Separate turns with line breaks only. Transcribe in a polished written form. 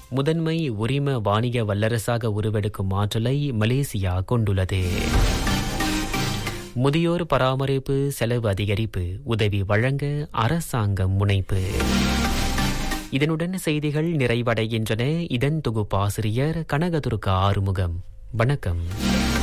முதன்மை உரிம வாணிக வல்லரசாக உருவெடுக்கும் ஆற்றலை மலேசியா கொண்டுள்ளது. முதியோர் பராமரிப்பு செலவு அதிகரிப்பு உதவி வழங்க அரசாங்கம் முனைப்பு. இதனுடன் செய்திகள் நிறைவடைகின்றன. இதன் தொகுப்பாசிரியர் கனகதுர்கா ஆறுமுகம். வணக்கம்.